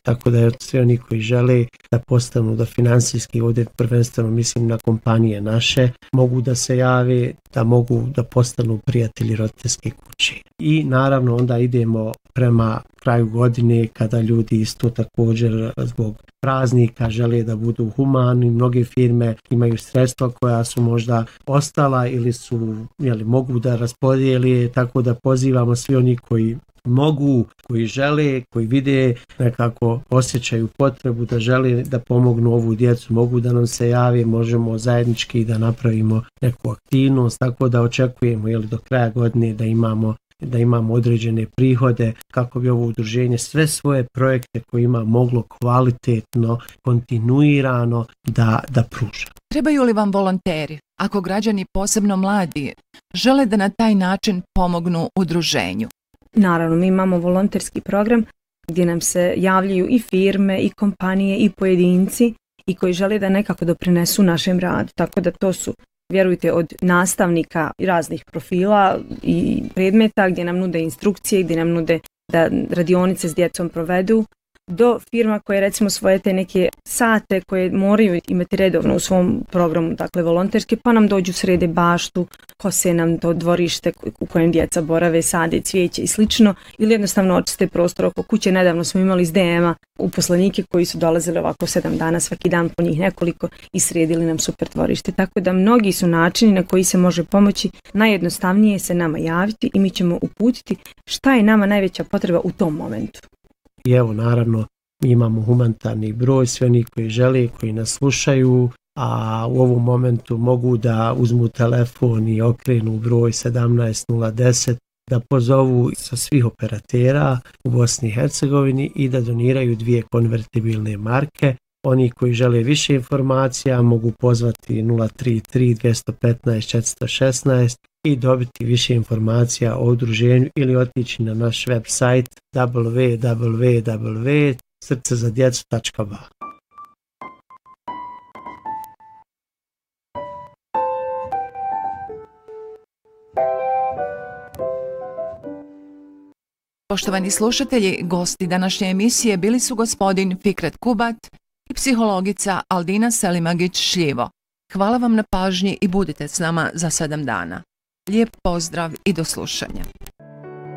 tako da svi oni koji žele da postanu da finansijski, ovdje prvenstveno mislim na kompanije naše, mogu da se jave, da mogu da postanu prijatelji roditeljske kuće. I naravno onda idemo prema kraju godine kada ljudi isto također zbog praznika žele da budu humani. Mnoge firme imaju sredstva koja su možda ostala ili su mogu da raspodijeli, tako da pozivamo svi oni koji mogu, koji žele, koji vide, nekako osjećaju potrebu da žele da pomognu ovu djecu, mogu da nam se jave, možemo zajednički da napravimo neku aktivnost, tako da očekujemo do kraja godine da imamo određene prihode kako bi ovo udruženje sve svoje projekte koje ima moglo kvalitetno, kontinuirano da pruža. Trebaju li vam volonteri? Ako građani, posebno mladi, žele da na taj način pomognu udruženju? Naravno, mi imamo volonterski program gdje nam se javljaju i firme, i kompanije, i pojedinci i koji žele da nekako doprinesu našem radu. Tako da to su, vjerujte, od nastavnika raznih profila i predmeta gdje nam nude instrukcije, gdje nam nude da radionice s djecom provedu, do firma koje recimo svoje te neke sate koje moraju imati redovno u svom programu, dakle volonterski, pa nam dođu srede baštu, kose nam to dvorište u kojem djeca borave, sade cvijeće i slično, ili jednostavno očiste prostor oko kuće. Nedavno smo imali iz DM-a uposlenike koji su dolazili ovako 7 dana, svaki dan po njih nekoliko i sredili nam super dvorište. Tako da mnogi su načini na koji se može pomoći. Najjednostavnije je se nama javiti i mi ćemo uputiti šta je nama najveća potreba u tom momentu. I evo, naravno, mi imamo humanitarni broj, svi oni koji žele, koji nas slušaju, a u ovom momentu mogu da uzmu telefon i okrenu broj 17010, da pozovu sa svih operatera u Bosni i Hercegovini i da doniraju 2 konvertibilne marke. Oni koji žele više informacija mogu pozvati 033 215 416 i dobiti više informacija o udruženju ili otići na naš website www.srcezadjecu.ba. Poštovani slušatelji, gosti današnje emisije bili su gospodin Fikret Kubat i psihologica Aldina Selimagić-Šljivo. Hvala vam na pažnji i budite s nama za 7 dana. Lijep pozdrav i do slušanja.